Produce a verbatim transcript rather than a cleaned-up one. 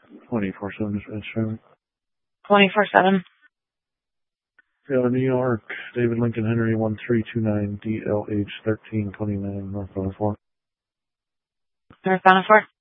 twenty-four seven dispatch room. twenty-four seven. Yeah, New York, David Lincoln Henry one three two nine D L H thirteen twenty-nine North Bonafour. North Bonafour.